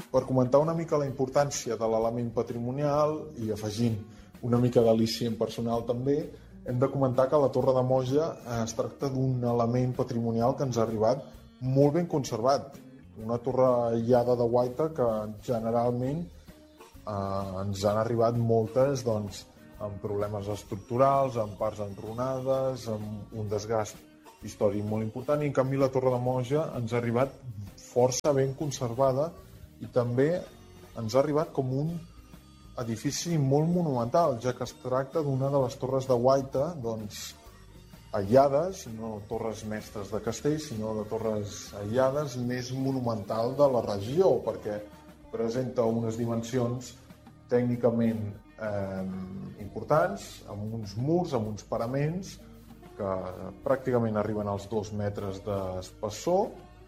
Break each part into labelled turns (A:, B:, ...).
A: Per comentar una mica la importància de l'element patrimonial i afegint una mica d'al·licient personal també, hem de comentar que la Torre de Moja es tracta d'un element patrimonial que ens ha arribat molt ben conservat. Una torre aïllada de guaita que generalment ens han arribat moltes doncs, amb problemes estructurals, amb parts enrunades, amb un desgast històric molt important, i en canvi la Torre de Moja ens ha arribat força ben conservada i també ens ha arribat com un edifici molt monumental, ja que es tracta d'una de les torres de guaita doncs, aïllades, no torres mestres de castell, sinó de torres aïllades més monumental de la regió, perquè presenta unes dimensions tècnicament importants, amb uns murs, amb uns paraments que pràcticament arriben als 2 metres d'espessor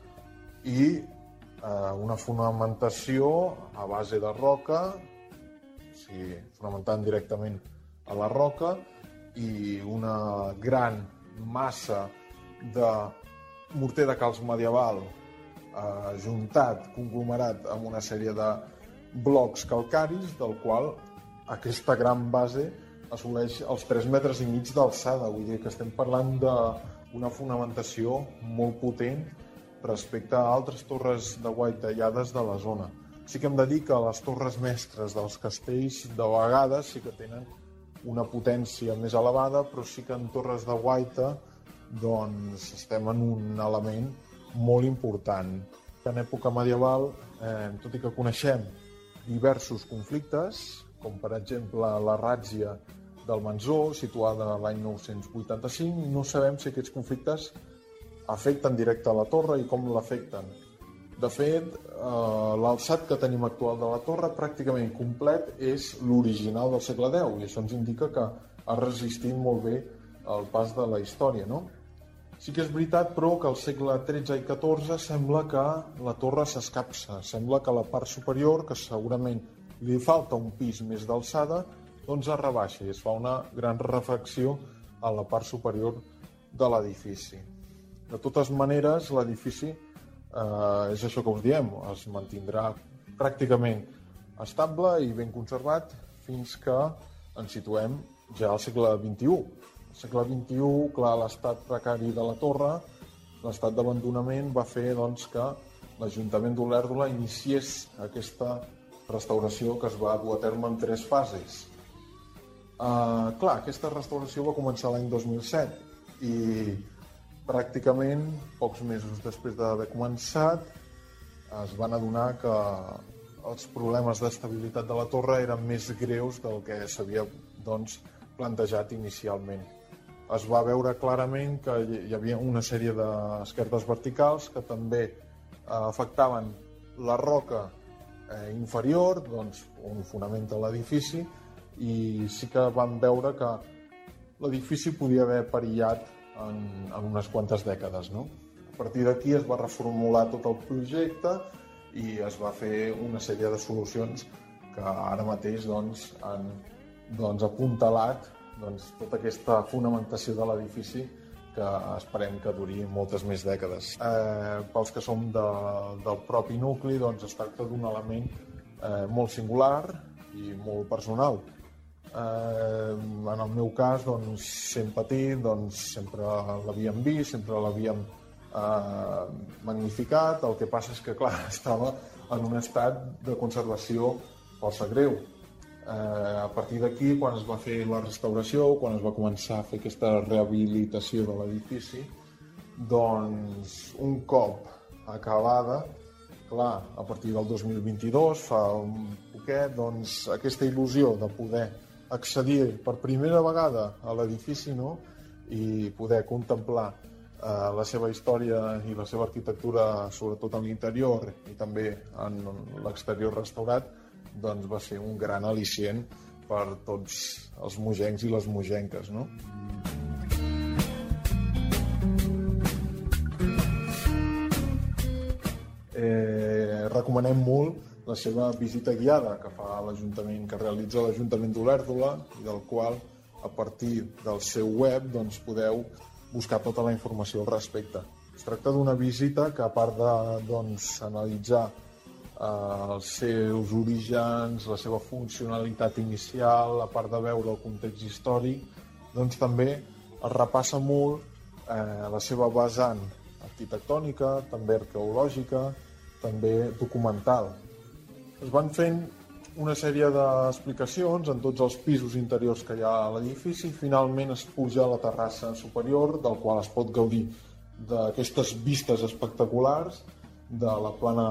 A: i una fonamentació a base de roca, o sigui, fonamentant directament a la roca, i una gran massa de morter de calç medieval ajuntat, conglomerat amb una sèrie de blocs calcaris, del qual aquesta gran base assoleix els 3 metres i mig d'alçada. Vull dir que estem parlant d'una fonamentació molt potent respecte a altres torres de guaita aïllades de la zona. Sí que hem de dir que les torres mestres dels castells de vegades sí que tenen una potència més elevada, però sí que en torres de guaita doncs, estem en un element molt important. En època medieval, tot i que coneixem diversos conflictes, com per exemple la ràtzia del Manzó, situada l'any 985, no sabem si aquests conflictes afecten directe a la torre i com l'afecten. De fet, l'alçat que tenim actual de la torre pràcticament complet és l'original del segle X, i això ens indica que ha resistit molt bé el pas de la història, no? Sí que és veritat, però, que al segle XIII i XIV sembla que la torre s'escapça. Sembla que la part superior, que segurament li falta un pis més d'alçada, doncs es rebaixa i es fa una gran refracció a la part superior de l'edifici. De totes maneres, l'edifici és això que us diem, es mantindrà pràcticament estable i ben conservat fins que ens situem ja al segle XXI. Al segle XXI, clar, l'estat precari de la torre, l'estat d'abandonament va fer doncs, que l'Ajuntament d'Olèrdola iniciés aquesta restauració que es va dur a terme en 3 fases. Clar, aquesta restauració va començar l'any 2007 i pràcticament pocs mesos després d'haver començat es van adonar que els problemes d'estabilitat de la torre eren més greus del que s'havia doncs, plantejat inicialment. Es va veure clarament que hi havia una sèrie d'esquerdes verticals que també afectaven la roca inferior, doncs, on fonamenta l'edifici, i sí que vam veure que l'edifici podia haver perillat en unes quantes dècades, no? A partir d'aquí es va reformular tot el projecte i es va fer una sèrie de solucions que ara mateix han apuntalat tota aquesta fonamentació de l'edifici que esperem que duri moltes més dècades. Pels que som del propi nucli, es tracta d'un element molt singular i molt personal. En el meu cas, sent petit, sempre l'havíem vist, sempre l'havíem magnificat. El que passa és que, clar, estava en un estat de conservació força greu. A partir d'aquí, quan es va fer la restauració, quan es va començar a fer aquesta rehabilitació de l'edifici, doncs un cop acabada, clar, a partir del 2022, fa un poquet, doncs aquesta il·lusió de poder accedir per primera vegada a l'edifici, no?, i poder contemplar la seva història i la seva arquitectura, sobretot en l'interior i també en l'exterior restaurat, doncs va ser un gran al·licient per tots els mogencs i les mogenques, no? Recomanem molt la seva visita guiada que fa l'Ajuntament, que realitza l'Ajuntament d'Olèrdola i del qual, a partir del seu web, doncs podeu buscar tota la informació al respecte. Es tracta d'una visita que, a part de analitzar els seus orígens, la seva funcionalitat inicial, a part de veure el context històric, doncs també es repassa molt la seva vessant arquitectònica, també arqueològica, també documental. Es van fent una sèrie d'explicacions en tots els pisos interiors que hi ha a l'edifici i finalment es puja a la terrassa superior, del qual es pot gaudir d'aquestes vistes espectaculars de la plana